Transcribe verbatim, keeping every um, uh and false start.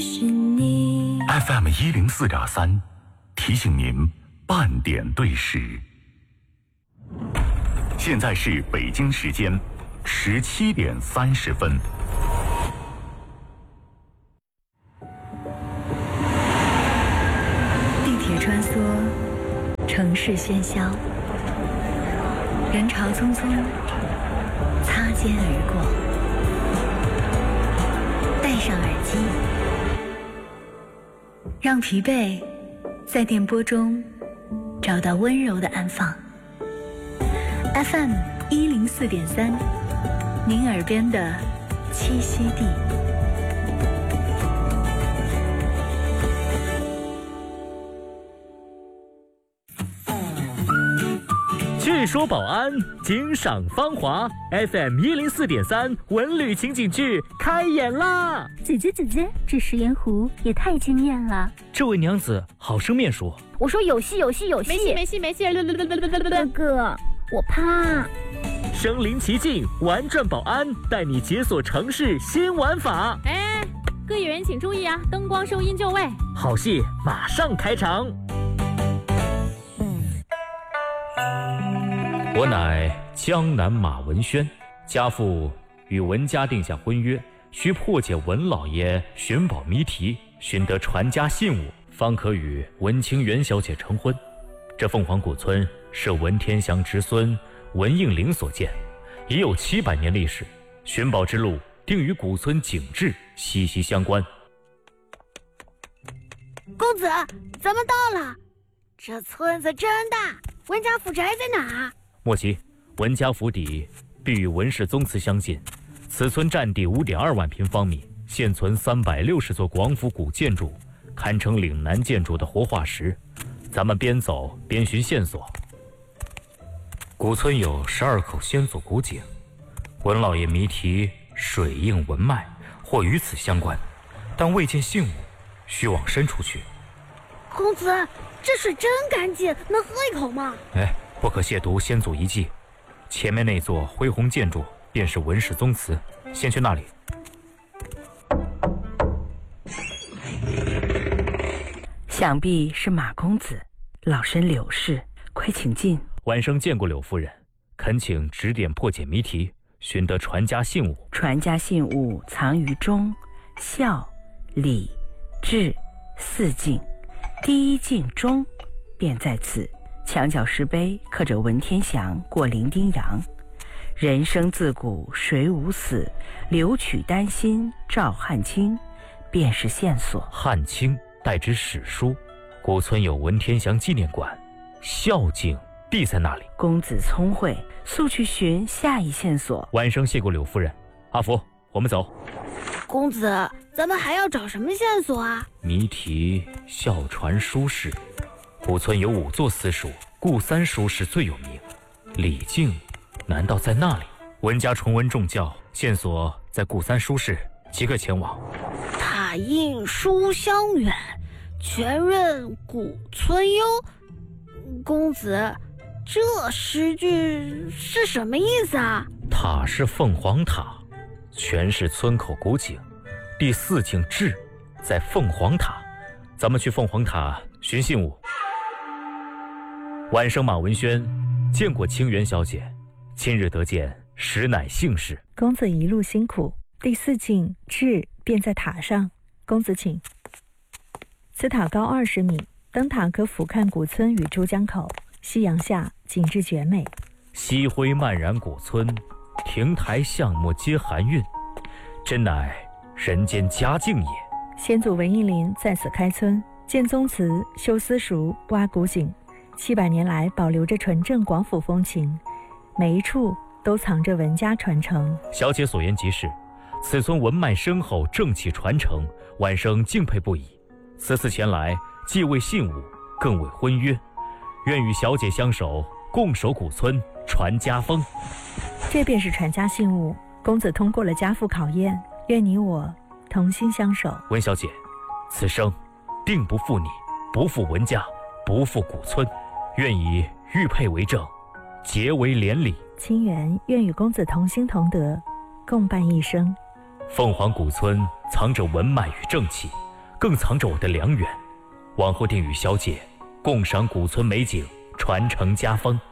F M 一零四点三，提醒您半点对时。现在是北京时间十七点三十分。 地铁穿梭，城市喧嚣，人潮匆匆，擦肩而过。戴上耳机，让疲惫在电波中找到温柔的安放。F M 一零四点三，您耳边的栖息地。 据说保安，惊赏芳华 ，F M 一零四点三文旅情景剧开演啦！ 姐姐姐姐，这食盐湖也太惊艳了。 这位娘子好生面熟。 我说有戏有戏有戏， 没戏没戏没戏。 哥哥，我怕。 身临其境，玩转保安，带你解锁城市新玩法。 哎，各演员请注意啊，灯光收音就位。 好戏马上开场。我乃江南马文轩，家父与文家定下婚约，需破解文老爷寻宝谜题，寻得传家信物，方可与文清元小姐成婚。这凤凰古村是文天祥侄孙文应麟所建，已有七百年历史，寻宝之路定与古村景致息息相关。 公子，咱们到了，这村子真大，文家府宅在哪？ 莫急，文家府邸必与文氏宗祠相近，此村占地 五点二万平方米，现存三百六十座广府古建筑，堪称岭南建筑的活化石。咱们边走边寻线索。古村有十二口先祖古井，文老爷谜题水映文脉，或与此相关，但未见信物，需往深处去。 公子，这水真干净，能喝一口吗？ 哎，不可亵渎先祖遗迹。前面那座恢宏建筑便是文氏宗祠，先去那里。 想必是马公子，老身柳氏，快请进。 晚生见过柳夫人，恳请指点破解谜题，寻得传家信物。 传家信物藏于忠、孝、礼、智四境，第一境忠便在此。墙角石碑刻着文天祥过零丁洋，人生自古谁无死，留取丹心照汗青，便是线索。 汗青代指史书，古村有文天祥纪念馆，孝敬必在那里。 公子聪慧，速去寻下一线索。 晚生谢过柳夫人。阿福，我们走。 公子，咱们还要找什么线索啊？ 谜题孝传书室，古村有五座私塾，顾三书室最有名，李靖难道在那里？文家崇文重教，线索在顾三书室，即刻前往。 塔印书香远，全任古村幽。公子，这诗句是什么意思啊？ 塔是凤凰塔，全是村口古井，第四境志在凤凰塔。咱们去凤凰塔寻信物。晚生马文轩见过清源小姐，今日得见，实乃幸事。 公子一路辛苦，第四境志便在塔上，公子请。此塔高二十米，登塔可俯瞰古村与珠江口，夕阳下景致绝美。 夕辉漫然古村，亭台巷陌皆含韵，真乃人间佳境也。 先祖文应麟在此开村，建宗祠，修私塾，挖古井，七百年来保留着纯正广府风情，每一处都藏着文家传承。 小姐所言极是，此村文脉深厚，正气传承，晚生敬佩不已。此次前来，既为信物，更为婚约，愿与小姐相守，共守古村，传家风。 这便是传家信物，公子通过了家父考验，愿你我同心相守。 文小姐，此生定不负你，不负文家，不负古村，愿以玉佩为证，结为连理。 清源愿与公子同心同德，共伴一生。 凤凰古村藏着文脉与正气， 更藏着我的良缘。往后定与小姐共赏古村美景，传承家风。